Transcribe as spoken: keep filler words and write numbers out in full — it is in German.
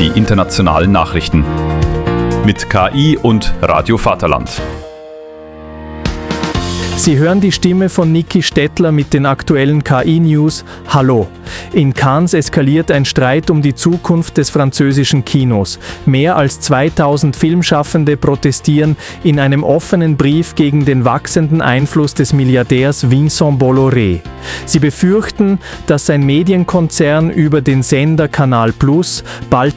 die internationalen Nachrichten. Mit K I und Radio Vaterland. Sie hören die Stimme von Niki Stettler mit den aktuellen K I-News. Hallo! In Cannes eskaliert ein Streit um die Zukunft des französischen Kinos. Mehr als zweitausend Filmschaffende protestieren in einem offenen Brief gegen den wachsenden Einfluss des Milliardärs Vincent Bolloré. Sie befürchten, dass sein Medienkonzern über den Sender Canal Plus bald